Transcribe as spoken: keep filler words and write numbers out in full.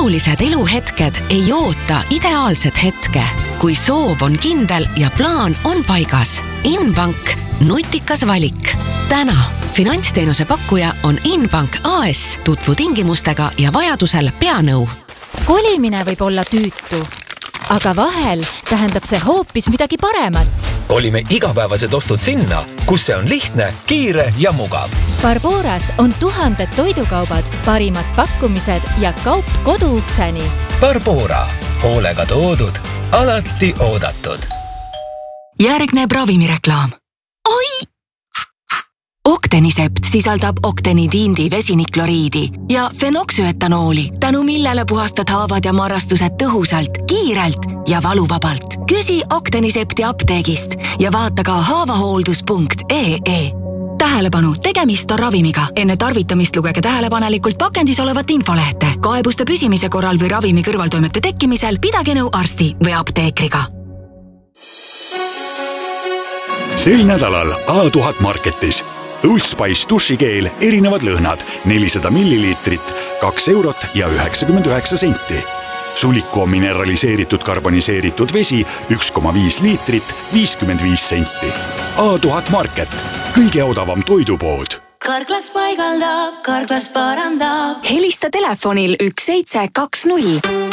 olulised eluhetked ei oota ideaalset hetke. Kui soov on kindel ja plaan on paigas. Inbank, nutikas valik. Täna finantsteenuse pakkuja on Inbank A S. Tutvu tingimustega ja vajadusel peanõu. Kolimine võib olla tüütu, aga vahel tähendab see hoopis midagi paremat. Kolime igapäevased ostud sinna, kus see on lihtne, kiire ja mugav. Barboras on tuhanded toidukaubad, parimad pakkumised ja kaup koduukseni. Barbora. Hoolega toodud. Alati oodatud. Järgneb ravimireklaam. Oi! Octenisept sisaldab octenidiindi vesinikloriidi ja fenoksüetanooli, tänu millele puhastad haavad ja marrastused tõhusalt, kiirelt ja valuvabalt. Küsi Octenisepti apteegist ja vaata ka haavahooldus punkt ee ee. Tähelepanu, tegemist on ravimiga. Enne tarvitamist lugege tähelepanelikult pakendis olevat infolehte. Kaebuste püsimise korral või ravimi kõrvaltoimete tekkimisel pidage nõu arsti või apteekriga. Sel nädalal A tuhat Marketis. Old Spice dušikeel erinevad lõhnad, nelisada milliliitrit, kaks eurot ja üheksakümmend üheksa senti. Suliku on mineraliseeritud karboniseeritud vesi, üks koma viis liitrit, viiskümmend viis senti. A tuhat Market, kõige odavam toidupood. Karklas paigaldab, Karklas parandab. Helista telefonil üks seitse kaks null.